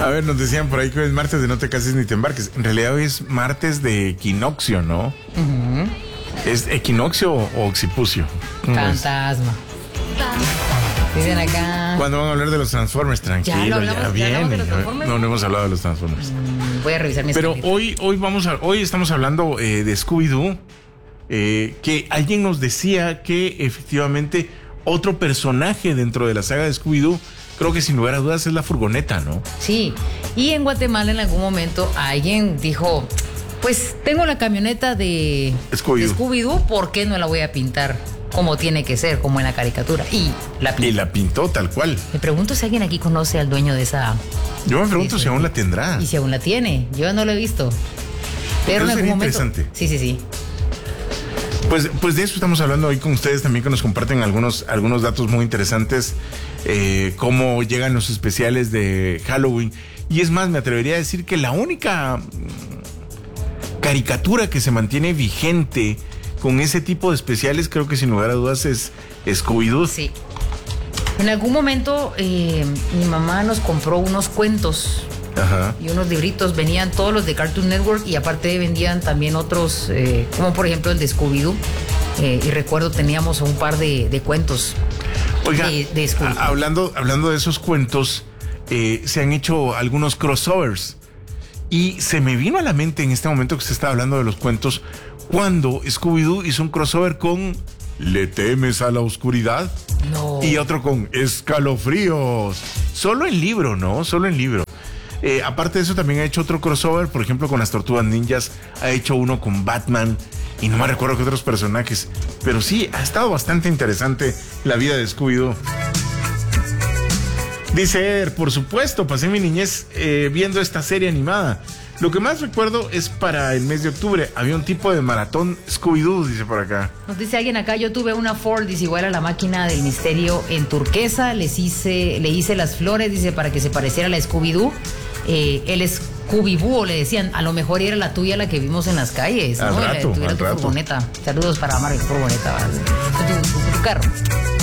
A ver, nos decían por ahí que hoy es martes de no te cases ni te embarques. En realidad hoy es martes de equinoccio, ¿no? Uh-huh. ¿Es equinoccio o occipucio? Fantasma. Dicen acá. ¿Cuándo van a hablar de los Transformers? Tranquilo, ya viene. No hemos hablado de los Transformers. Voy a revisar mis Pero hoy estamos hablando de Scooby-Doo. Que alguien nos decía que efectivamente otro personaje dentro de la saga de Scooby-Doo, creo que sin lugar a dudas es la furgoneta, ¿no? Sí, y en Guatemala en algún momento alguien dijo, pues tengo la camioneta de Scooby-Doo, ¿por qué no la voy a pintar como tiene que ser, como en la caricatura? Y la pintó. Y la pintó tal cual. Me pregunto si alguien aquí conoce al dueño de esa... Yo me pregunto si aún la tendrá. Y si aún la tiene, yo no lo he visto. Pero en algún momento... interesante. Sí. Pues de eso estamos hablando hoy con ustedes también, que nos comparten algunos datos muy interesantes, cómo llegan los especiales de Halloween. Y es más, me atrevería a decir que la única caricatura que se mantiene vigente con ese tipo de especiales, creo que sin lugar a dudas es Scooby-Doo. Sí. En algún momento mi mamá nos compró unos cuentos. Ajá. Y unos libritos, venían todos los de Cartoon Network y aparte vendían también otros, como por ejemplo el de Scooby-Doo. Y recuerdo teníamos un par de cuentos. Oiga, de Scooby-Doo. Hablando de esos cuentos, se han hecho algunos crossovers. Y se me vino a la mente en este momento que se estaba hablando de los cuentos, cuando Scooby-Doo hizo un crossover con ¿Le temes a la oscuridad? No. Y otro con Escalofríos. Solo en libro, ¿no? Solo en libro. Aparte de eso, también ha hecho otro crossover, por ejemplo, con las Tortugas Ninjas. Ha hecho uno con Batman. Y no me recuerdo qué otros personajes. Pero sí, ha estado bastante interesante la vida de Scooby-Doo. Dice Eder, por supuesto, pasé mi niñez viendo esta serie animada. Lo que más recuerdo es para el mes de octubre. Había un tipo de maratón Scooby-Doo, dice por acá. Nos dice alguien acá, yo tuve una Ford, dice, igual a la máquina del misterio en turquesa. Le hice las flores, dice, para que se pareciera a la Scooby-Doo. El Scooby-Boo, le decían, a lo mejor era la tuya la que vimos en las calles, ¿no? Al rato. Tu furgoneta. Saludos para Marco Furgoneta, tu carro.